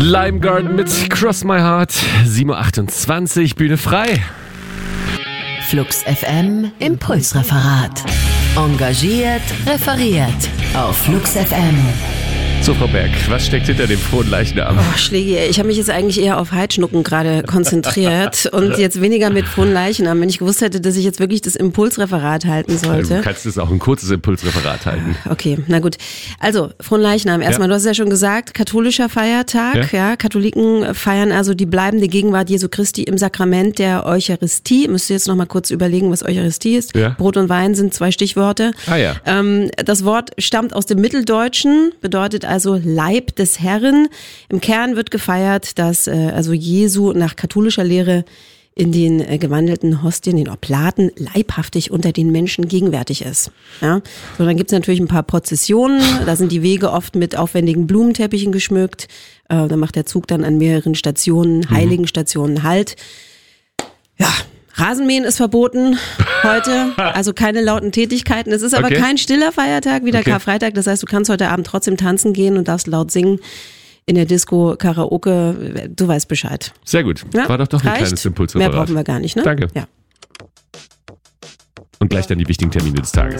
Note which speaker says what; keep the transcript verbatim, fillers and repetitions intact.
Speaker 1: Lime Garden mit Cross My Heart. sieben Uhr achtundzwanzig, Bühne frei.
Speaker 2: Flux F M Impulsreferat. Engagiert, referiert auf Flux F M.
Speaker 1: So, Frau Berg, was steckt hinter dem frohen Leichnam?
Speaker 3: Oh, Schlägi, ich habe mich jetzt eigentlich eher auf Heidschnucken gerade konzentriert und jetzt weniger mit frohen Leichnam. Wenn ich gewusst hätte, dass ich jetzt wirklich das Impulsreferat halten sollte.
Speaker 1: Du kannst es auch ein kurzes Impulsreferat halten.
Speaker 3: Okay, na gut. Also, frohen Leichnam. Erstmal, ja. Du hast es ja schon gesagt, katholischer Feiertag. Ja. ja, Katholiken feiern also die bleibende Gegenwart Jesu Christi im Sakrament der Eucharistie. Müsst ihr jetzt noch mal kurz überlegen, was Eucharistie ist. Ja. Brot und Wein sind zwei Stichworte.
Speaker 1: Ah ja.
Speaker 3: Ähm, das Wort stammt aus dem Mitteldeutschen, bedeutet also Leib des Herren. Im Kern wird gefeiert, dass äh, also Jesu nach katholischer Lehre in den äh, gewandelten Hostien, den Oblaten, leibhaftig unter den Menschen gegenwärtig ist. Ja? So, dann gibt es natürlich ein paar Prozessionen, da sind die Wege oft mit aufwendigen Blumenteppichen geschmückt, äh, da macht der Zug dann an mehreren Stationen, heiligen Stationen Halt. Ja, Rasenmähen ist verboten heute, also keine lauten Tätigkeiten. Es ist aber okay. Kein stiller Feiertag wie der okay. Karfreitag. Das heißt, du kannst heute Abend trotzdem tanzen gehen und darfst laut singen in der Disco, Karaoke. Du weißt Bescheid.
Speaker 1: Sehr gut.
Speaker 3: Ja?
Speaker 1: War doch doch ein
Speaker 3: Reicht?
Speaker 1: kleines Impulsreferat.
Speaker 3: Mehr brauchen wir gar nicht, ne?
Speaker 1: Danke.
Speaker 3: Ja.
Speaker 1: Und gleich dann die wichtigen Termine des Tages.